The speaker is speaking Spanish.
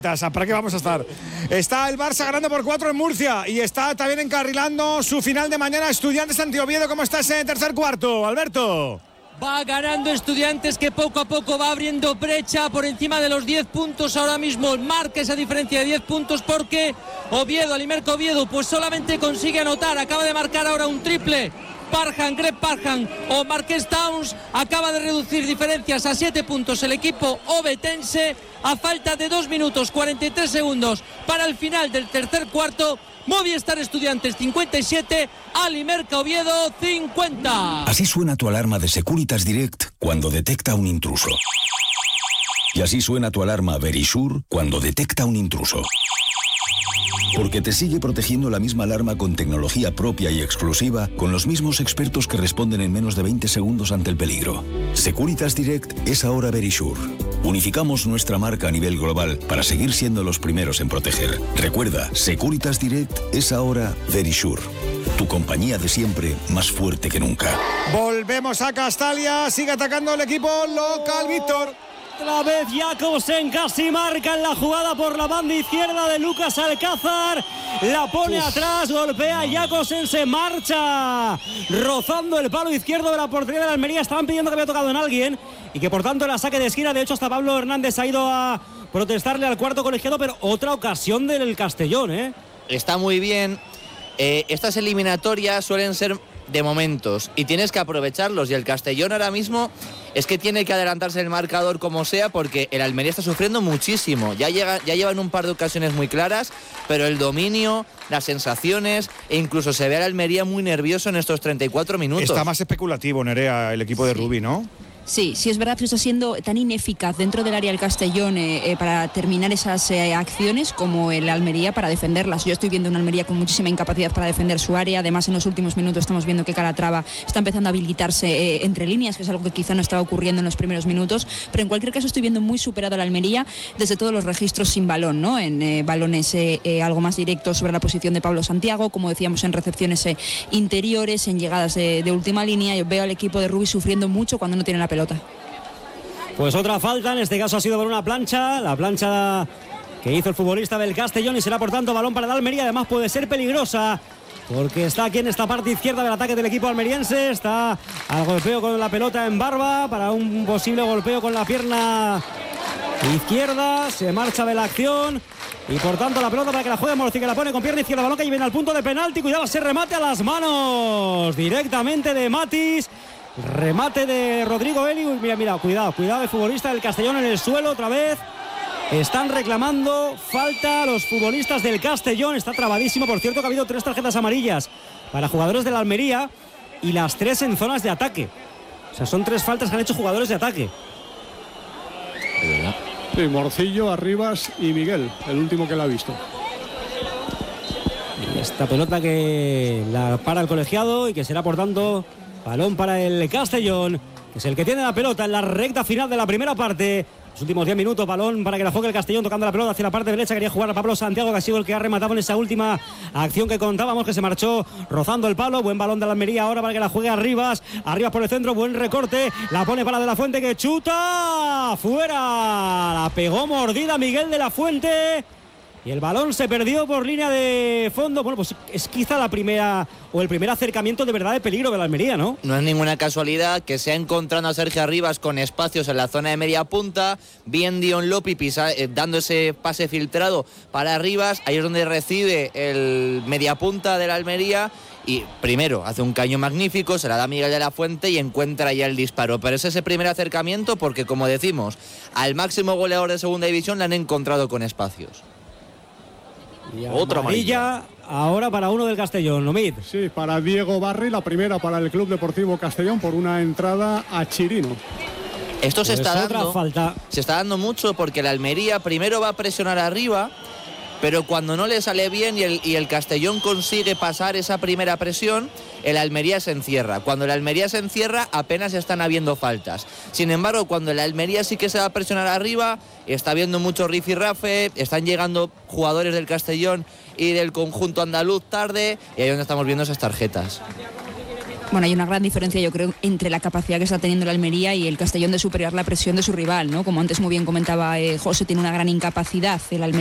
¿Para qué vamos a estar? Está el Barça ganando por 4 en Murcia y está también encarrilando su final de mañana Estudiantes ante Oviedo. ¿Cómo está ese tercer cuarto, Alberto? Va ganando Estudiantes, que poco a poco va abriendo brecha por encima de los 10 puntos. Ahora mismo marca esa diferencia de 10 puntos porque Oviedo, Alimerka Oviedo, pues solamente consigue anotar. Acaba de marcar ahora un triple Greg Parham o Marques Towns. Acaba de reducir diferencias a 7 puntos el equipo ovetense a falta de 2 minutos 43 segundos para el final del tercer cuarto. Movistar Estudiantes 57, Alimerka Oviedo 50. Así suena tu alarma de Securitas Direct cuando detecta un intruso. Y así suena tu alarma Verisure cuando detecta un intruso. Porque te sigue protegiendo la misma alarma con tecnología propia y exclusiva, con los mismos expertos que responden en menos de 20 segundos ante el peligro. Securitas Direct es ahora Verisure. Unificamos nuestra marca a nivel global para seguir siendo los primeros en proteger. Recuerda, Securitas Direct es ahora Verisure. Tu compañía de siempre, más fuerte que nunca. Volvemos a Castalia, sigue atacando el equipo local, Víctor. Otra vez Jakobsen casi marca en la jugada por la banda izquierda de Lucas Alcázar. La pone atrás, golpea Jakobsen, se marcha rozando el palo izquierdo de la portería de la Almería. Estaban pidiendo que había tocado en alguien y que por tanto era saque de esquina. De hecho, hasta Pablo Hernández ha ido a protestarle al cuarto colegiado, pero otra ocasión del Castellón, ¿eh? Está muy bien. Estas eliminatorias suelen ser de momentos y tienes que aprovecharlos, y el Castellón ahora mismo es que tiene que adelantarse el marcador como sea, porque el Almería está sufriendo muchísimo. Ya llevan un par de ocasiones muy claras, pero el dominio, las sensaciones, e incluso se ve al Almería muy nervioso en estos 34 minutos. Está más especulativo, Nerea, el equipo de Rubi, ¿no? Sí, es verdad que está siendo tan ineficaz dentro del área del Castellón para terminar esas acciones como el Almería para defenderlas. Yo estoy viendo una Almería con muchísima incapacidad para defender su área. Además, en los últimos minutos estamos viendo que Calatrava está empezando a habilitarse entre líneas, que es algo que quizá no estaba ocurriendo en los primeros minutos. Pero en cualquier caso estoy viendo muy superado al Almería desde todos los registros sin balón, ¿no? En balones algo más directos sobre la posición de Pablo Santiago, como decíamos, en recepciones interiores, en llegadas de última línea. Yo veo al equipo de Rubi sufriendo mucho cuando no tiene la pelota. Pues otra falta, en este caso ha sido por una plancha, la plancha que hizo el futbolista del Castellón, y será por tanto balón para el Almería. Además puede ser peligrosa porque está aquí en esta parte izquierda del ataque del equipo almeriense. Está al golpeo con la pelota en Barba para un posible golpeo con la pierna izquierda. Se marcha de la acción y por tanto la pelota para que la juegue Morci, que la pone con pierna izquierda, balón que viene al punto de penalti. Cuidado, ese remate a las manos directamente de Matis. Remate de Rodrigo Eli. Mira, cuidado el futbolista del Castellón en el suelo otra vez. Están reclamando falta los futbolistas del Castellón. Está trabadísimo, por cierto, que ha habido 3 tarjetas amarillas para jugadores de la Almería y las 3 en zonas de ataque. O sea, son 3 faltas que han hecho jugadores de ataque. Sí, Morcillo, Arribas y Miguel, el último que la ha visto. Y esta pelota que la para el colegiado y que será por tanto balón para el Castellón, que es el que tiene la pelota en la recta final de la primera parte. Los últimos 10 minutos, balón para que la juegue el Castellón, tocando la pelota hacia la parte derecha. Quería jugar a Pablo Santiago, que ha sido el que ha rematado en esa última acción que contábamos, que se marchó rozando el palo. Buen balón de la Almería ahora para que la juegue Arribas por el centro, buen recorte, la pone para De la Fuente, que chuta fuera, la pegó mordida Miguel de la Fuente y el balón se perdió por línea de fondo. Bueno, pues es quizá la primera o el primer acercamiento de verdad de peligro de la Almería, ¿no? No es ninguna casualidad que sea encontrando a Sergio Arribas con espacios en la zona de media punta, bien Dion Lopi dando ese pase filtrado para Arribas. Ahí es donde recibe el media punta de la Almería y primero hace un caño magnífico, se la da Miguel de la Fuente y encuentra ya el disparo. Pero es ese primer acercamiento porque, como decimos, al máximo goleador de segunda división le han encontrado con espacios. Y otra amarilla ahora para uno del Castellón, Omid. Sí, para Diego Barri, la primera para el Club Deportivo Castellón por una entrada a Chirino. Esto se está dando mucho porque la Almería primero va a presionar arriba, pero cuando no le sale bien y el Castellón consigue pasar esa primera presión, el Almería se encierra. Cuando el Almería se encierra, apenas están habiendo faltas. Sin embargo, cuando el Almería sí que se va a presionar arriba, está habiendo mucho rifirrafe, están llegando jugadores del Castellón y del conjunto andaluz tarde, y ahí es donde estamos viendo esas tarjetas. Bueno, hay una gran diferencia, yo creo, entre la capacidad que está teniendo el Almería y el Castellón de superar la presión de su rival, ¿no? Como antes muy bien comentaba José, tiene una gran incapacidad el Almería